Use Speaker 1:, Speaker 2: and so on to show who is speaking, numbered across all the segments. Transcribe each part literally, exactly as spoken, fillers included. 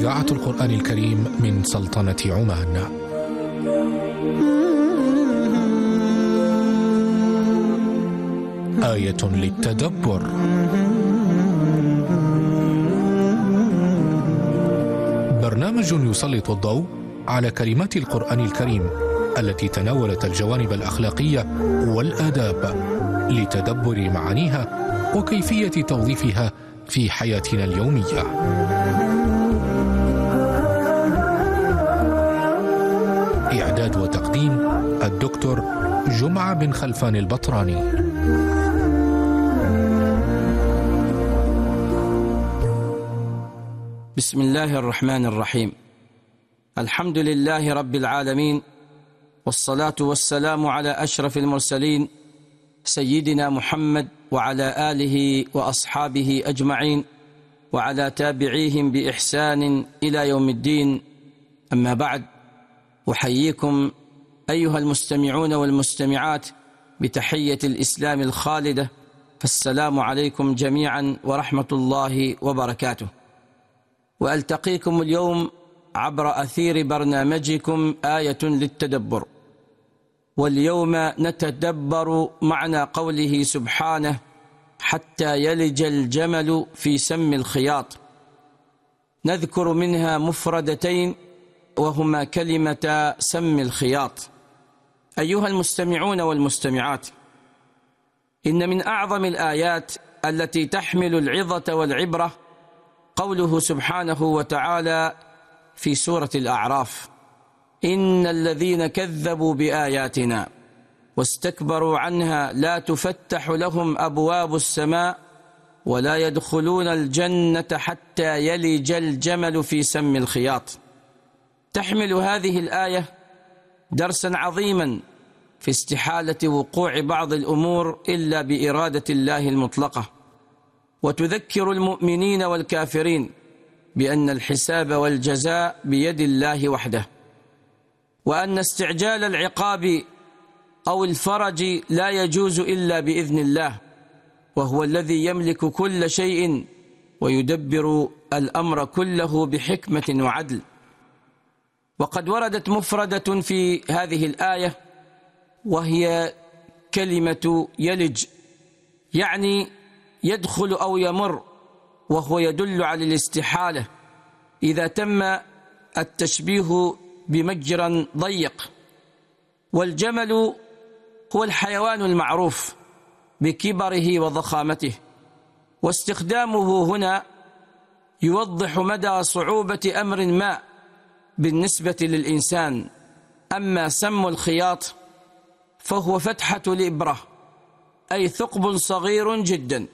Speaker 1: إذاعة القرآن الكريم من سلطنة عمان. آية للتدبر. برنامج يسلط الضوء على كلمات القرآن الكريم التي تناولت الجوانب الأخلاقية والآداب لتدبر معانيها وكيفية توظيفها في حياتنا اليومية. إعداد وتقديم الدكتور جمعة بن خلفان البطراني.
Speaker 2: بسم الله الرحمن الرحيم. الحمد لله رب العالمين، والصلاة والسلام على أشرف المرسلين سيدنا محمد وعلى آله وأصحابه أجمعين وعلى تابعيهم بإحسان إلى يوم الدين. أما بعد، أحييكم أيها المستمعون والمستمعات بتحية الإسلام الخالدة، فالسلام عليكم جميعا ورحمة الله وبركاته. وألتقيكم اليوم عبر أثير برنامجكم آية للتدبر، واليوم نتدبر معنى قوله سبحانه: حتى يلج الجمل في سم الخياط. نذكر منها مفردتين وهما كلمة سم الخياط. أيها المستمعون والمستمعات، إن من أعظم الآيات التي تحمل العظة والعبرة قوله سبحانه وتعالى في سورة الأعراف: إن الذين كذبوا بآياتنا واستكبروا عنها لا تفتح لهم أبواب السماء ولا يدخلون الجنة حتى يلج الجمل في سم الخياط. تحمل هذه الآية درسا عظيما في استحالة وقوع بعض الأمور إلا بإرادة الله المطلقة، وتذكر المؤمنين والكافرين بأن الحساب والجزاء بيد الله وحده، وأن استعجال العقاب أو الفرج لا يجوز إلا بإذن الله، وهو الذي يملك كل شيء ويدبر الأمر كله بحكمة وعدل. وقد وردت مفردة في هذه الآية وهي كلمة يلج، يعني يدخل أو يمر، وهو يدل على الاستحالة إذا تم التشبيه بمجرى ضيق. والجمل هو الحيوان المعروف بكبره وضخامته، واستخدامه هنا يوضح مدى صعوبة أمر ما بالنسبة للإنسان. أما سم الخياط فهو فتحة الإبرة، أي ثقب صغير جدا،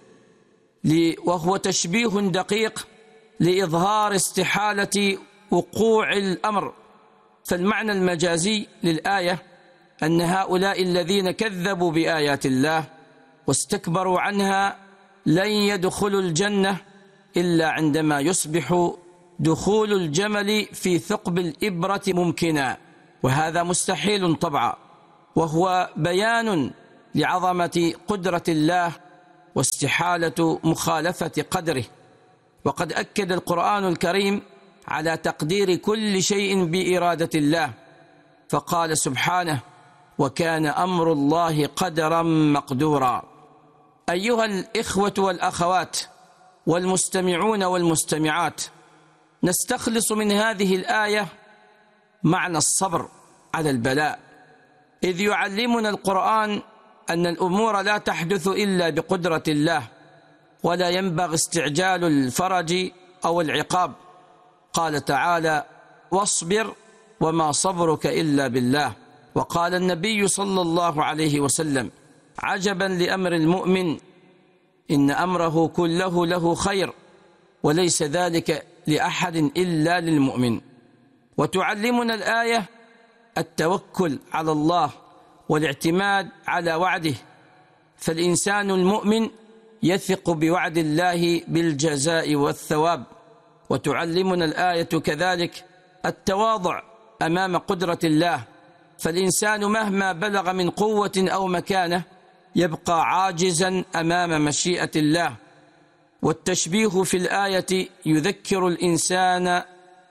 Speaker 2: وهو تشبيه دقيق لإظهار استحالة وقوع الأمر. فالمعنى المجازي للآية أن هؤلاء الذين كذبوا بآيات الله واستكبروا عنها لن يدخلوا الجنة إلا عندما يصبح دخول الجمل في ثقب الإبرة ممكنا، وهذا مستحيل طبعا، وهو بيان لعظمة قدرة الله واستحالة مخالفة قدره. وقد أكد القرآن الكريم على تقدير كل شيء بإرادة الله، فقال سبحانه: وكان أمر الله قدرا مقدورا. أيها الإخوة والأخوات والمستمعون والمستمعات، نستخلص من هذه الآية معنى الصبر على البلاء، إذ يعلمنا القرآن أن الأمور لا تحدث إلا بقدرة الله، ولا ينبغي استعجال الفرج أو العقاب. قال تعالى: واصبر وما صبرك إلا بالله. وقال النبي صلى الله عليه وسلم: عجبا لأمر المؤمن، إن أمره كله له خير، وليس ذلك لأحد إلا للمؤمن. وتعلمنا الآية التوكل على الله والاعتماد على وعده، فالإنسان المؤمن يثق بوعد الله بالجزاء والثواب. وتعلمنا الآية كذلك التواضع أمام قدرة الله، فالإنسان مهما بلغ من قوة أو مكانة يبقى عاجزا أمام مشيئة الله. والتشبيه في الآية يذكر الإنسان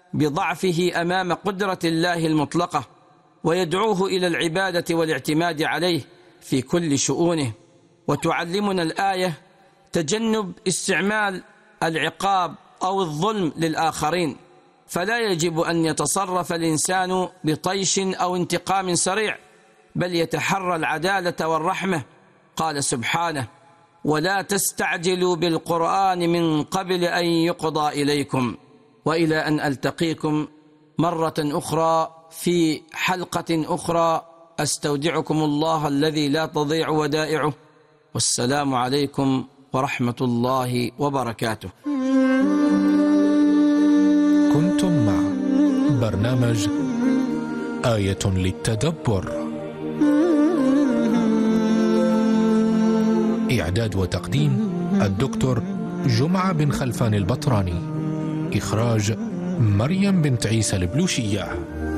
Speaker 2: بضعفه أمام قدرة الله المطلقة، ويدعوه إلى العبادة والاعتماد عليه في كل شؤونه. وتعلمنا الآية تجنب استعمال العقاب أو الظلم للآخرين، فلا يجب أن يتصرف الإنسان بطيش أو انتقام سريع، بل يتحرى العدالة والرحمة. قال سبحانه: ولا تستعجلوا بالقرآن من قبل أن يقضى إليكم. وإلى أن ألتقيكم مرة أخرى في حلقة أخرى، أستودعكم الله الذي لا تضيع ودائعه، والسلام عليكم ورحمة الله وبركاته.
Speaker 1: كنتم مع برنامج آية للتدبر، إعداد وتقديم الدكتور جمعة بن خلفان البطراني، إخراج مريم بنت عيسى البلوشية.